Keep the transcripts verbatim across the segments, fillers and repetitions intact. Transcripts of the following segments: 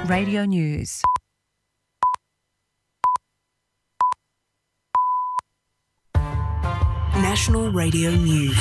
Radio News. National Radio News.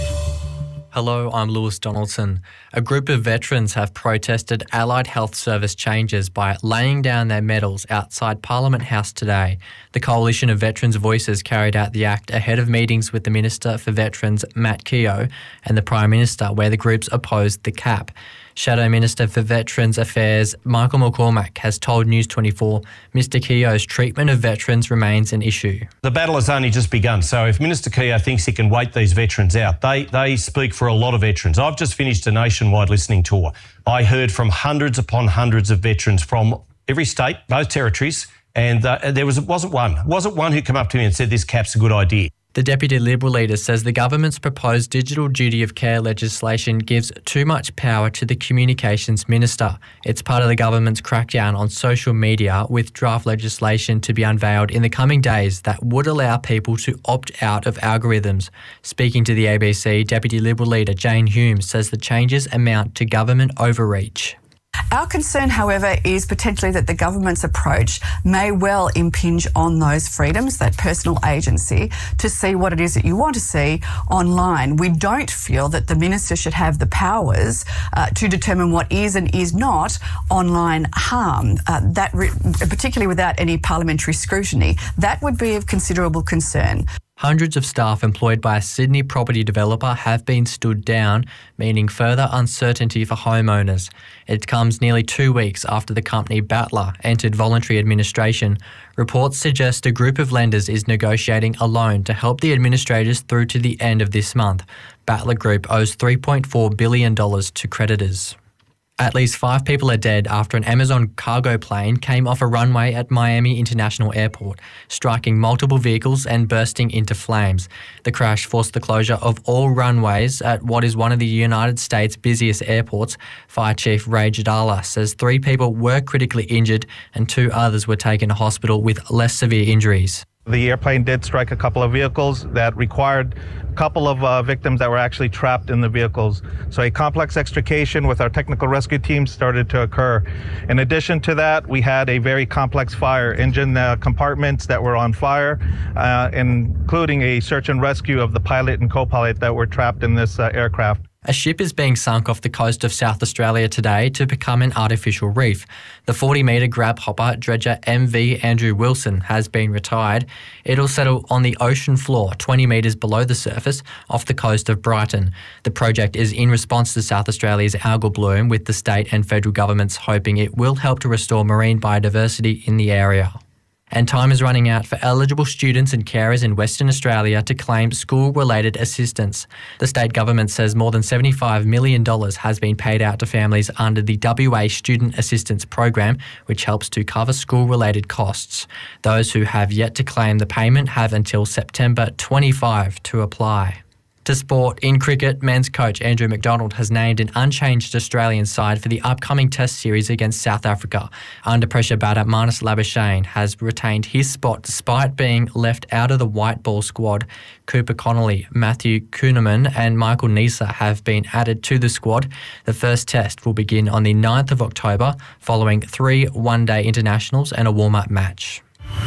Hello, I'm Lewis Donaldson. A group of veterans have protested Allied Health Service changes by laying down their medals outside Parliament House today. The Coalition of Veterans' Voices carried out the act ahead of meetings with the Minister for Veterans, Matt Keogh, and the Prime Minister, where the groups opposed the cap. Shadow Minister for Veterans Affairs, Michael McCormack, has told News twenty-four Mr Keogh's treatment of veterans remains an issue. The battle has only just begun, so if Minister Keogh thinks he can wait these veterans out, they, they speak for a lot of veterans. I've just finished a nationwide listening tour. I heard from hundreds upon hundreds of veterans from every state, both territories, and uh, there was, wasn't one, wasn't one who came up to me and said this cap's a good idea. The Deputy Liberal leader says the government's proposed digital duty of care legislation gives too much power to the Communications Minister. It's part of the government's crackdown on social media, with draft legislation to be unveiled in the coming days that would allow people to opt out of algorithms. Speaking to the A B C, Deputy Liberal leader Jane Hume says the changes amount to government overreach. Our concern, however, is potentially that the government's approach may well impinge on those freedoms, that personal agency, to see what it is that you want to see online. We don't feel that the minister should have the powers uh, to determine what is and is not online harm, uh, that re- particularly without any parliamentary scrutiny. That would be of considerable concern. Hundreds of staff employed by a Sydney property developer have been stood down, meaning further uncertainty for homeowners. It comes nearly two weeks after the company Battler entered voluntary administration. Reports suggest a group of lenders is negotiating a loan to help the administrators through to the end of this month. Battler Group owes three point four billion dollars to creditors. At least five people are dead after an Amazon cargo plane came off a runway at Miami International Airport, striking multiple vehicles and bursting into flames. The crash forced the closure of all runways at what is one of the United States' busiest airports. Fire Chief Ray Jadala says three people were critically injured and two others were taken to hospital with less severe injuries. The airplane did strike a couple of vehicles that required a couple of uh, victims that were actually trapped in the vehicles. So a complex extrication with our technical rescue team started to occur. In addition to that, we had a very complex fire, engine uh, compartments that were on fire, uh, including a search and rescue of the pilot and co-pilot that were trapped in this uh, aircraft. A ship is being sunk off the coast of South Australia today to become an artificial reef. The forty metre grab hopper dredger M V Andrew Wilson has been retired. It'll settle on the ocean floor twenty metres below the surface off the coast of Brighton. The project is in response to South Australia's algal bloom, with the state and federal governments hoping it will help to restore marine biodiversity in the area. And time is running out for eligible students and carers in Western Australia to claim school-related assistance. The state government says more than seventy-five million dollars has been paid out to families under the W A Student Assistance Program, which helps to cover school-related costs. Those who have yet to claim the payment have until September twenty-fifth to apply. To sport, in cricket, men's coach Andrew McDonald has named an unchanged Australian side for the upcoming Test series against South Africa. Under pressure batter Marnus Labuschagne has retained his spot despite being left out of the white ball squad. Cooper Connolly, Matthew Kuhnemann and Michael Neser have been added to the squad. The first test will begin on the ninth of October, following three one-day internationals and a warm-up match.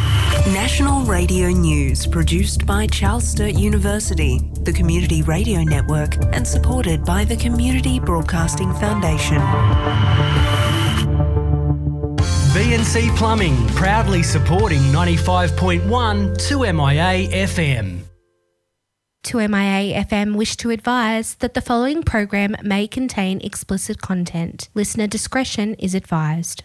National Radio News, produced by Charles Sturt University, the Community Radio Network, and supported by the Community Broadcasting Foundation. B and C Plumbing, proudly supporting ninety-five point one two M I A F M. two M I A F M wish to advise that the following program may contain explicit content. Listener discretion is advised.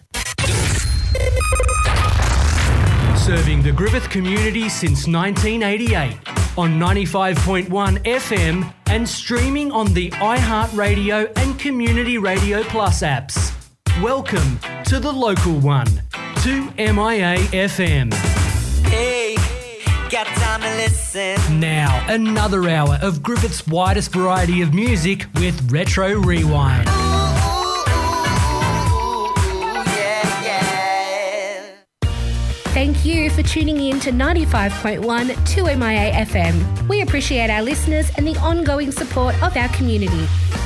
Serving the Griffith community since nineteen eighty-eight on ninety-five point one F M and streaming on the iHeartRadio and Community Radio Plus apps. Welcome to the local one, two M I A F M. Hey, got time to listen. Now, another hour of Griffith's widest variety of music with Retro Rewind. Thank you for tuning in to ninety-five point one two M I A F M. We appreciate our listeners and the ongoing support of our community.